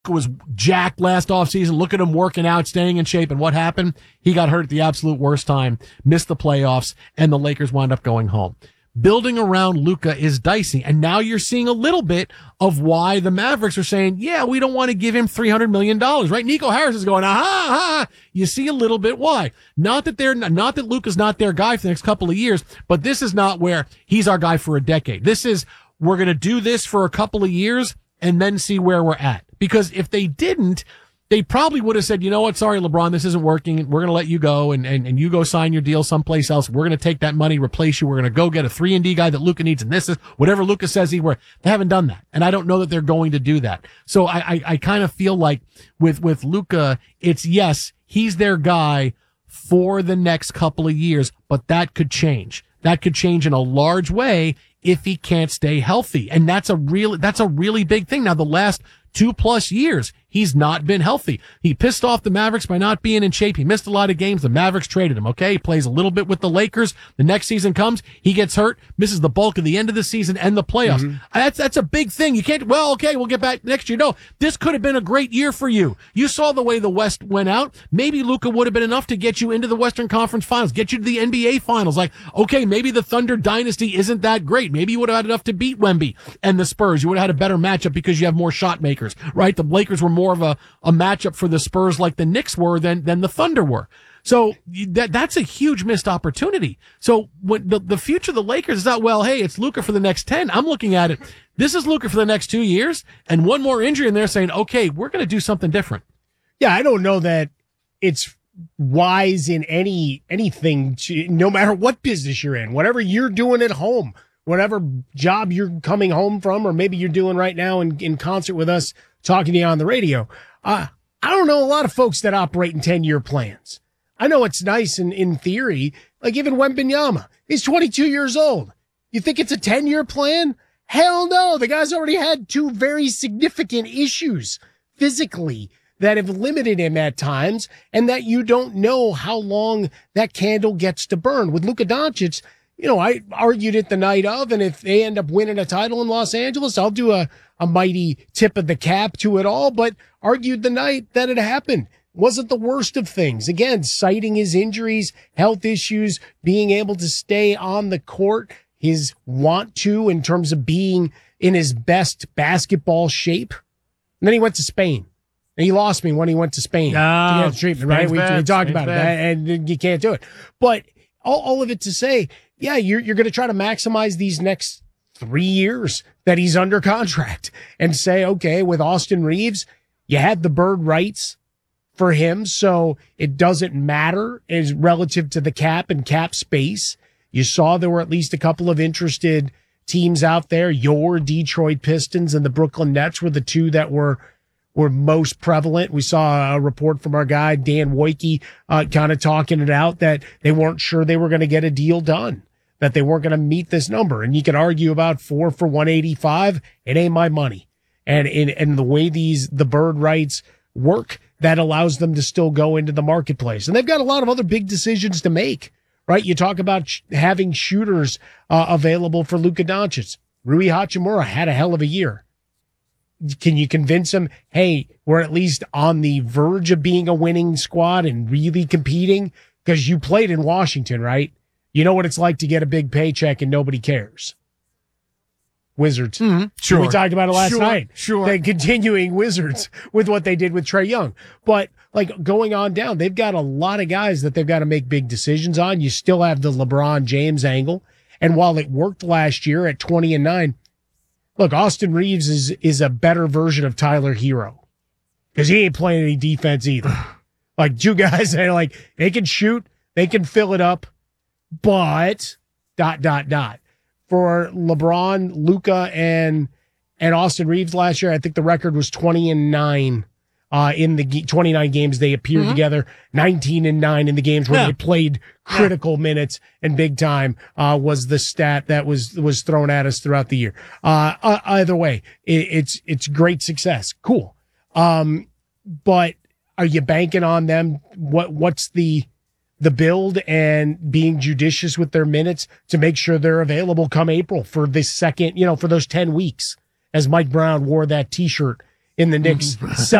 was jacked last offseason. Look at him working out, staying in shape. And what happened? He got hurt at the absolute worst time, missed the playoffs, and the Lakers wound up going home. Building around Luka is dicey. And now you're seeing a little bit of why the Mavericks are saying, yeah, we don't want to give him $300 million, right? Nico Harris is going, aha. You see a little bit why. Not that Luka's not their guy for the next couple of years, but this is not where he's our guy for a decade. This is, we're going to do this for a couple of years and then see where we're at. Because if they didn't, they probably would have said, you know what, sorry, LeBron, this isn't working. We're going to let you go and you go sign your deal someplace else. We're going to take that money, replace you. We're going to go get a 3-and-D guy that Luka needs. And this is whatever Luka says they haven't done that. And I don't know that they're going to do that. So I kind of feel like with Luka, it's yes, he's their guy for the next couple of years, but that could change. That could change in a large way if he can't stay healthy. And that's a really big thing. Now, the last 2+ years, he's not been healthy. He pissed off the Mavericks by not being in shape. He missed a lot of games. The Mavericks traded him. Okay. He plays a little bit with the Lakers. The next season comes, he gets hurt, misses the bulk of the end of the season and the playoffs. Mm-hmm. That's a big thing. You can't, well, okay, we'll get back next year. No, this could have been a great year for you. You saw the way the West went out. Maybe Luka would have been enough to get you into the Western Conference Finals, get you to the NBA Finals. Like, okay, maybe the Thunder dynasty isn't that great. Maybe you would have had enough to beat Wemby and the Spurs. You would have had a better matchup because you have more shot makers, right? The Lakers were more of a matchup for the Spurs like the Knicks were than the Thunder were. So that's a huge missed opportunity. So when the future of the Lakers is not, well, hey, it's Luka for the next 10. I'm looking at it. This is Luka for the next 2 years and one more injury and they're saying, okay, we're going to do something different. Yeah. I don't know that it's wise in anything no matter what business you're in, whatever you're doing at home, whatever job you're coming home from, or maybe you're doing right now in concert with us talking to you on the radio. I don't know a lot of folks that operate in 10-year plans. I know it's nice in theory, like even Wembanyama. He's 22 years old. You think it's a 10-year plan? Hell no. The guy's already had 2 very significant issues physically that have limited him at times and that you don't know how long that candle gets to burn. With Luka Doncic, you know, I argued it the night of, and if they end up winning a title in Los Angeles, I'll do a mighty tip of the cap to it all, but argued the night that it happened. Wasn't the worst of things. Again, citing his injuries, health issues, being able to stay on the court, his want to in terms of being in his best basketball shape. And then he went to Spain. And he lost me when he went to Spain to get treatment, right? We talked about it, and you can't do it. But all of it to say, yeah, you're going to try to maximize these next 3 years that he's under contract and say, okay, with Austin Reeves, you had the bird rights for him, so it doesn't matter as relative to the cap and cap space. You saw there were at least a couple of interested teams out there. Your Detroit Pistons and the Brooklyn Nets were the two that were most prevalent. We saw a report from our guy, Dan Wojcicki, kind of talking it out that they weren't sure they were going to get a deal done, that they weren't going to meet this number. And you could argue about 4 for $185. It ain't my money. And the way the bird rights work, that allows them to still go into the marketplace. And they've got a lot of other big decisions to make, right? You talk about having shooters available for Luka Doncic. Rui Hachimura had a hell of a year. Can you convince him, hey, we're at least on the verge of being a winning squad and really competing? Because you played in Washington, right? You know what it's like to get a big paycheck and nobody cares. Wizards. Mm-hmm. Sure. We talked about it last night. Sure. The continuing Wizards with what they did with Trae Young. But like going on down, they've got a lot of guys that they've got to make big decisions on. You still have the LeBron James angle. And while it worked last year at 20-9, look, Austin Reeves is a better version of Tyler Hero because he ain't playing any defense either. Like two guys that are like, they can shoot, they can fill it up, but ... For LeBron, Luka, and Austin Reeves last year, I think the record was 20-9 in the 29 games they appeared together. 19-9 in the games where they played critical minutes and big time was the stat that was thrown at us throughout the year. Either way, it's great success. Cool. But are you banking on them? What's the build and being judicious with their minutes to make sure they're available come April for this second, for those 10 weeks, as Mike Brown wore that T-shirt in the Knicks